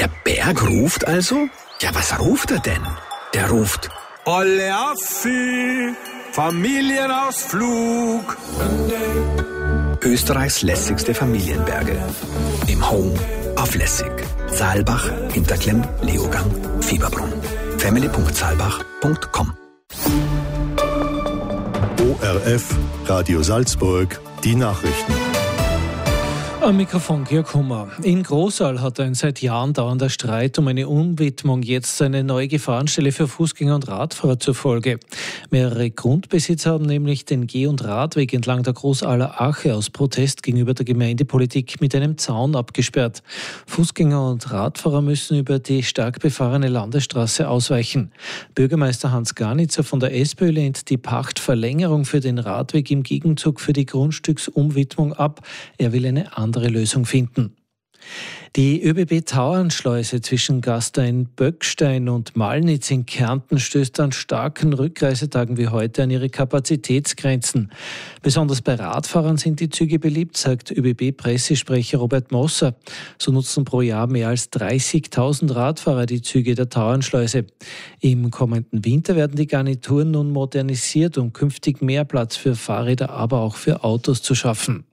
Der Berg ruft also? Ja, was ruft er denn? Der ruft: Olle Affi, Familienausflug. Österreichs lässigste Familienberge. Im Home auf Lässig. Saalbach, Hinterklemm, Leogang, Fieberbrunn. family.saalbach.com. ORF, Radio Salzburg, die Nachrichten. Am Mikrofon Georg Hummer. In Großal hat ein seit Jahren dauernder Streit um eine Umwidmung jetzt eine neue Gefahrenstelle für Fußgänger und Radfahrer zur Folge. Mehrere Grundbesitzer haben nämlich den Geh- und Radweg entlang der Großaler Ache aus Protest gegenüber der Gemeindepolitik mit einem Zaun abgesperrt. Fußgänger und Radfahrer müssen über die stark befahrene Landesstraße ausweichen. Bürgermeister Hans Garnitzer von der SPÖ lehnt die Pachtverlängerung für den Radweg im Gegenzug für die Grundstücksumwidmung ab. Er will eine andere Lösung finden. Die ÖBB-Tauernschleuse zwischen Gastein-Böckstein und Malnitz in Kärnten stößt an starken Rückreisetagen wie heute an ihre Kapazitätsgrenzen. Besonders bei Radfahrern sind die Züge beliebt, sagt ÖBB-Pressesprecher Robert Mosser. So nutzen pro Jahr mehr als 30.000 Radfahrer die Züge der Tauernschleuse. Im kommenden Winter werden die Garnituren nun modernisiert, um künftig mehr Platz für Fahrräder, aber auch für Autos zu schaffen.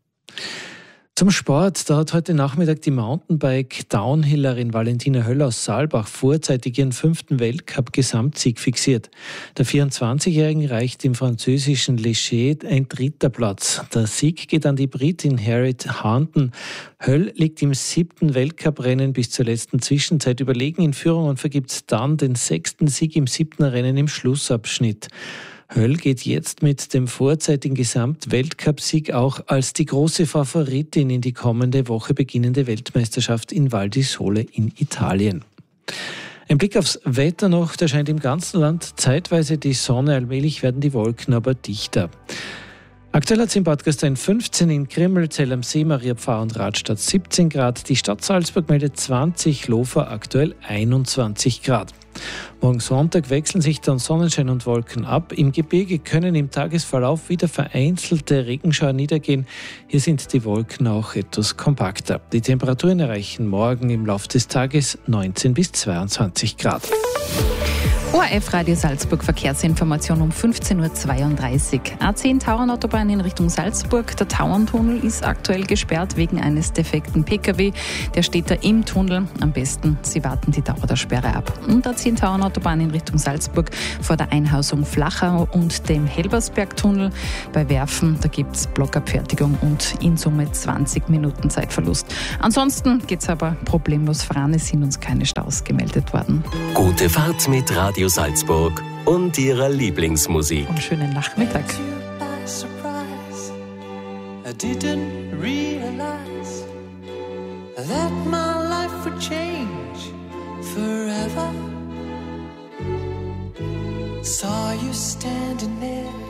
Zum Sport, da hat heute Nachmittag die Mountainbike-Downhillerin Valentina Höll aus Saalbach vorzeitig ihren 5. Weltcup-Gesamtsieg fixiert. Der 24-Jährigen reicht im französischen Léger ein 3. Platz. Der Sieg geht an die Britin Harriet Harnden. Höll liegt im 7. Weltcuprennen bis zur letzten Zwischenzeit überlegen in Führung und vergibt dann den 6. Sieg im 7. Rennen im Schlussabschnitt. Höll geht jetzt mit dem vorzeitigen Gesamtweltcupsieg auch als die große Favoritin in die kommende Woche beginnende Weltmeisterschaft in Val di Sole in Italien. Ein Blick aufs Wetter noch, da scheint im ganzen Land zeitweise die Sonne, allmählich werden die Wolken aber dichter. Aktuell hat es in Bad Gastein 15, in Grimmelzell am See, Maria Pfarr und Radstadt 17 Grad. Die Stadt Salzburg meldet 20, Lofer aktuell 21 Grad. Morgen Sonntag wechseln sich dann Sonnenschein und Wolken ab. Im Gebirge können im Tagesverlauf wieder vereinzelte Regenschauer niedergehen. Hier sind die Wolken auch etwas kompakter. Die Temperaturen erreichen morgen im Laufe des Tages 19 bis 22 Grad. ORF Radio Salzburg Verkehrsinformation um 15.32 Uhr. A10 Tauernautobahn in Richtung Salzburg. Der Tauerntunnel ist aktuell gesperrt wegen eines defekten Pkw. Der steht da im Tunnel. Am besten, Sie warten die Dauer der Sperre ab. Und A10 Tauernautobahn in Richtung Salzburg vor der Einhausung Flachau und dem Helbersbergtunnel. Bei Werfen, da gibt es Blockabfertigung und in Summe 20 Minuten Zeitverlust. Ansonsten geht es aber problemlos voran. Es sind uns keine Staus gemeldet worden. Gute Fahrt mit Radio Salzburg und ihrer Lieblingsmusik. Und schönen Nachmittag. I didn't realize that my life would change forever. Saw you standing there